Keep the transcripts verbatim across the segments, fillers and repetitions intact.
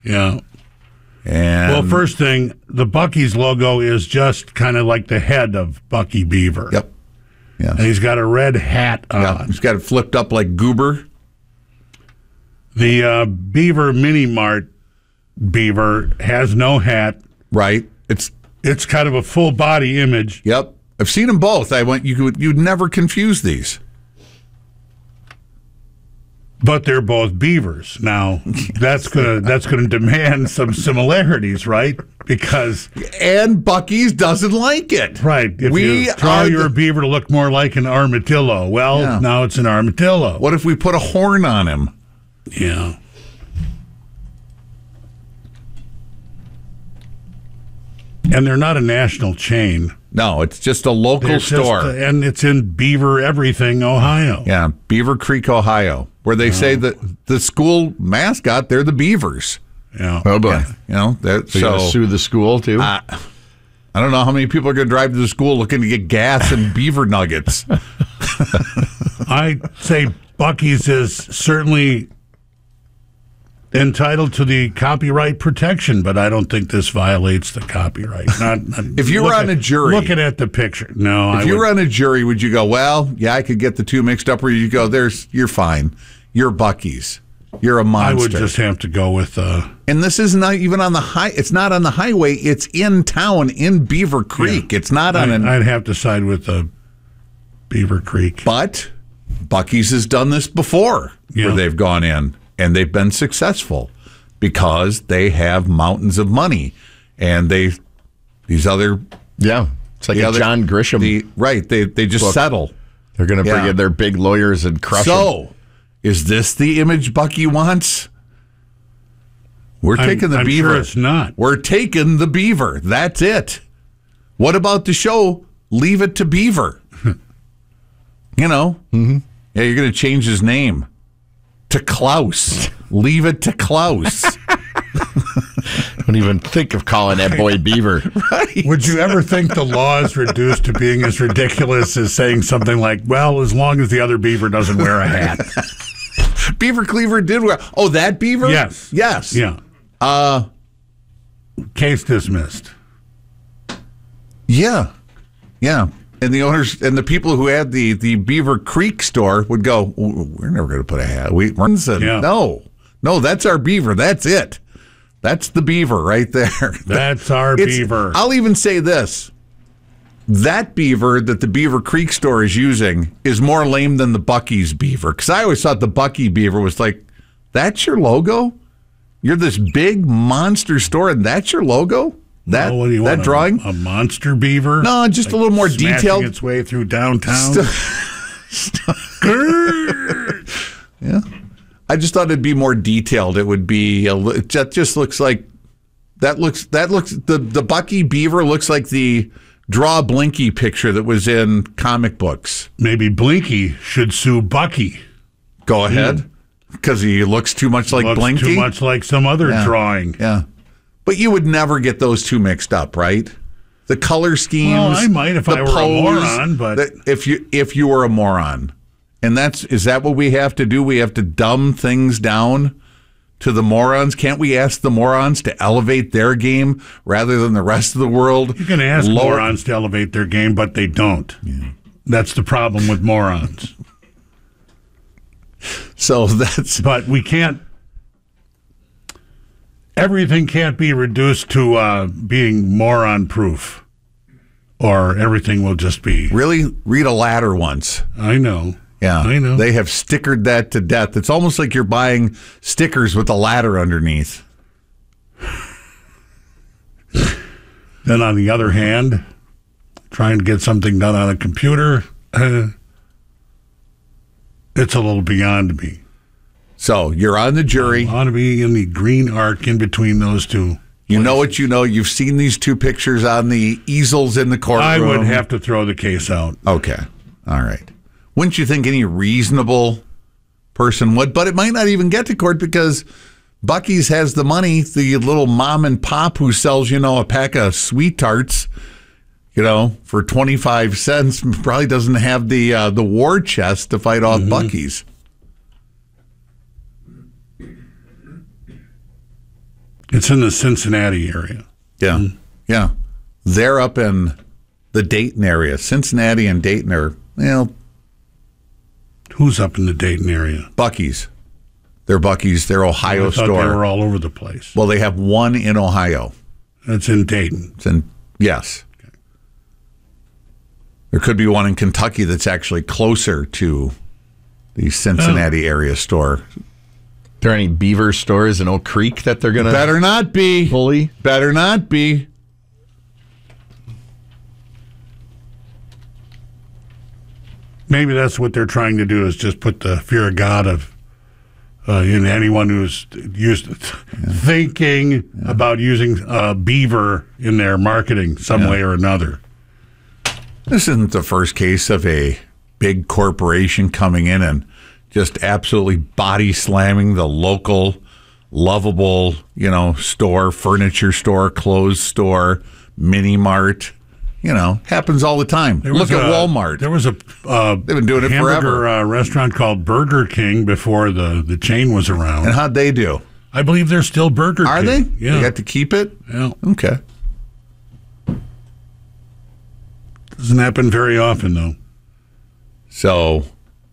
Yeah. And well, first thing, the Buc-ee's logo is just kind of like the head of Bucky Beaver. Yep. Yeah. And he's got a red hat on. Yeah. He's got it flipped up like Goober. The uh, Beaver Mini Mart Beaver has no hat. Right. It's it's kind of a full body image. Yep. I've seen them both. I went. You could. You'd never confuse these. But they're both beavers. Now, that's gonna that's gonna demand some similarities, right? Because and Buc-ee's doesn't like it. Right. If we you draw your the, beaver to look more like an armadillo, well, yeah. now it's an armadillo. What if we put a horn on him? Yeah. And they're not a national chain. No, it's just a local they're store. Just, and it's in Beaver Everything, Ohio. Yeah, Beaver Creek, Ohio, where they oh. say that the school mascot, they're the Beavers. Yeah. Oh, boy. Yeah, you know, that, so, so sue the school, too? Uh, I don't know how many people are going to drive to the school looking to get gas and beaver nuggets. I say Buc-ee's is certainly entitled to the copyright protection, but I don't think this violates the copyright. Not, not if you were on at, a jury, looking at the picture, no. If I you would, were on a jury, would you go, well, yeah, I could get the two mixed up, or you go, there's, you're fine, you're Buc-ee's, you're a monster. I would just have to go with. Uh, and this is not even on the high. It's not on the highway. It's in town in Beaver Creek. Yeah, it's not on I, an. I'd have to side with the uh, Beaver Creek, but Buc-ee's has done this before, yeah. where they've gone in and they've been successful. Because they have mountains of money, and they these other yeah, it's like a other, John Grisham, the, right? They they just book. settle. They're going to bring yeah. in their big lawyers and crush so, them. So, is this the image Buc-ee wants? We're I'm, taking the I'm beaver. Sure it's not. We're taking the beaver. That's it. What about the show? Leave it to Beaver. you know, mm-hmm. yeah, you're going to change his name to Klaus. Leave it to Klaus. Don't even think of calling that boy Beaver. Right. Would you ever think the law is reduced to being as ridiculous as saying something like, well, as long as the other beaver doesn't wear a hat? Beaver Cleaver did wear. Oh, that beaver? Yes. Yes. Yeah. Uh, Case dismissed. Yeah. Yeah. And the owners and the people who had the, the Beaver Creek store would go, we're never going to put a hat. We, we're said, yeah. No. No, that's our beaver. That's it. That's the beaver right there. That's our it's, beaver. I'll even say this. That beaver that the Beaver Creek store is using is more lame than the Buc-ee's beaver. Because I always thought the Buc-ee beaver was like, that's your logo? You're this big monster store and that's your logo? That, well, what do you that want, drawing? A, a monster beaver? No, just like a little more detailed. Its way through downtown. St- st- yeah. I just thought it'd be more detailed. It would be a, that just looks like that looks that looks the the Buc-ee beaver looks like the Draw Blinky picture that was in comic books. Maybe Blinky should sue Bucky. Go ahead, because he looks too much like looks Blinky. Too much like some other yeah. drawing. Yeah, but you would never get those two mixed up, right? The color schemes. Well, I might if I were pose, a moron, but the, if you if you were a moron. And that's is that what we have to do? We have to dumb things down to the morons. Can't we ask the morons to elevate their game rather than the rest of the world? You can ask lower... morons to elevate their game, but they don't. Yeah. That's the problem with morons. So that's but we can't. Everything can't be reduced to uh, being moron-proof, or everything will just be. Really, read a ladder once. I know. Yeah, I know. They have stickered that to death. It's almost like you're buying stickers with a ladder underneath. Then on the other hand, trying to get something done on a computer, uh, it's a little beyond me. So you're on the jury. I ought to be in the green arc in between those two. You know what you know. You've seen these two pictures on the easels in the courtroom. I would have to throw the case out. Okay. All right. Wouldn't you think any reasonable person would? But it might not even get to court because Buc-ee's has the money. The little mom and pop who sells, you know, a pack of Sweet Tarts, you know, for twenty-five cents probably doesn't have the uh, the war chest to fight off mm-hmm. Buc-ee's. It's in the Cincinnati area. Yeah. Mm-hmm. Yeah. They're up in the Dayton area. Cincinnati and Dayton are, well, who's up in the Dayton area? Buc-ee's. They're Buc-ee's. They're Ohio I thought store. They were all over the place. Well, they have one in Ohio. That's in Dayton. It's in, yes. Okay. There could be one in Kentucky that's actually closer to the Cincinnati oh. area store. Are there any Beaver stores in Oak Creek that they're going to... Better not be. Fully? Better not be. Maybe that's what they're trying to do, is just put the fear of God of uh, in anyone who's used yeah. thinking yeah. about using uh, Beaver in their marketing some yeah. way or another. This isn't the first case of a big corporation coming in and just absolutely body slamming the local, lovable, you know, store, furniture store, clothes store, mini mart. You know, happens all the time. Look at a, Walmart. There was a uh, they've been doing it hamburger, forever. Uh, restaurant called Burger King before the, the chain was around. And how'd they do? I believe they're still Burger Are King. Are they? Yeah. They got to keep it? Yeah. Okay. Doesn't happen very often, though. So,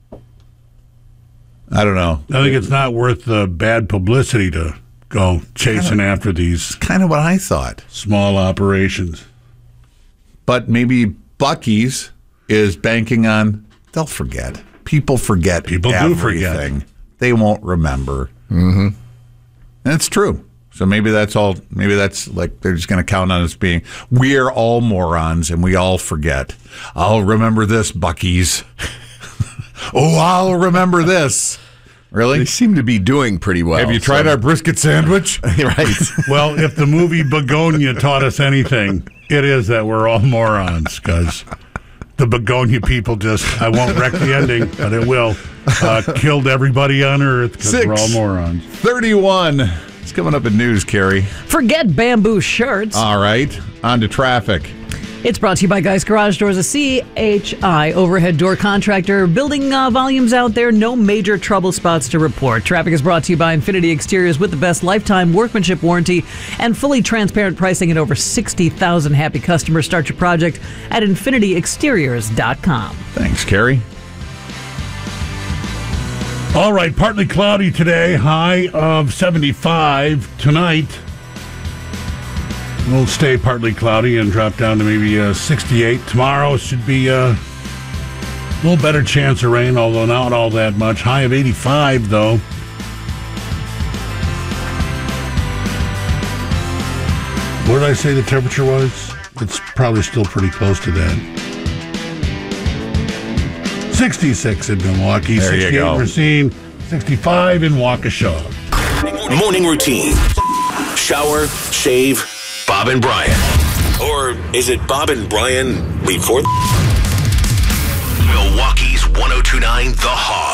I don't know. I think it's not worth the bad publicity to go chasing kind of, after these. Kind of what I thought. Small operations. But maybe Buc-ee's is banking on, they'll forget. People forget People everything. do forget. They won't remember. Mm-hmm. And it's true. So maybe that's all, maybe that's like they're just going to count on us being, we're all morons and we all forget. I'll remember this, Buc-ee's. Oh, I'll remember this. Really? They seem to be doing pretty well. Have you tried so. our brisket sandwich? Right. Well, if the movie Begonia taught us anything, it is that we're all morons, because the Begonia people just, I won't wreck the ending, but it will, uh, killed everybody on Earth because we're all morons. thirty-one. It's coming up in news, Carrie. Forget bamboo shirts. All right. On to traffic. It's brought to you by Geist Garage Doors, a C H I overhead door contractor. Building uh, volumes out there, no major trouble spots to report. Traffic is brought to you by Infinity Exteriors with the best lifetime workmanship warranty and fully transparent pricing, and over sixty thousand happy customers. Start your project at infinity exteriors dot com. Thanks, Carrie. All right, partly cloudy today, high of seventy-five. Tonight, we'll stay partly cloudy and drop down to maybe uh, sixty-eight. Tomorrow should be uh, a little better chance of rain, although not all that much. High of eighty-five, though. What did I say the temperature was? It's probably still pretty close to that. sixty-six in Milwaukee, there sixty-eight in Racine, sixty-five in Waukesha. Morning routine. Shower, shave, Bob and Brian. Or is it Bob and Brian before? Milwaukee's one oh two point nine The Hog.